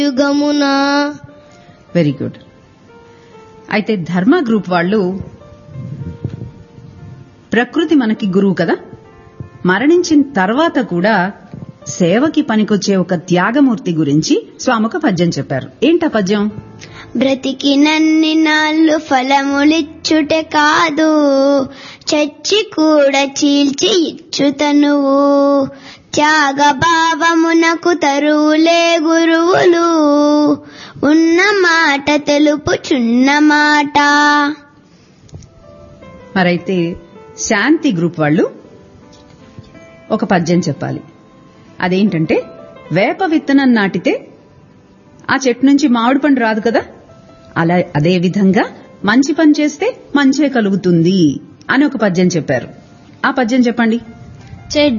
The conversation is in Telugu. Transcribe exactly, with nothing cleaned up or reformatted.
యుగమున. Very good. అయితే ధర్మ గ్రూప్ వాళ్ళు ప్రకృతి మనకి గురువు కదా, మరణించిన తర్వాత కూడా సేవకి పనికొచ్చే ఒక త్యాగమూర్తి గురించి స్వామి ఒక పద్యం చెప్పారు. ఏంటా పద్యం? బ్రతికినన్ని నాళ్ళు ఫలములిచ్చుటే కాదు, చచ్చి కూడా చీల్చి ఇచ్చుతనువు, త్యాగ భావమునకు తరువులే గురువులు, ఉన్న మాట తెలుపుచున్న మాట. మరైతే శాంతి గ్రూప్ వాళ్ళు ఒక పద్యం చెప్పాలి. అదేంటంటే, వేప విత్తనం నాటితే ఆ చెట్టు నుంచి మామిడి పండు రాదు కదా, అలా అదే విధంగా మంచి పని చేస్తే మంచే కలుగుతుంది అని ఒక పద్యం చెప్పారు. ఆ పద్యం చెప్పండి.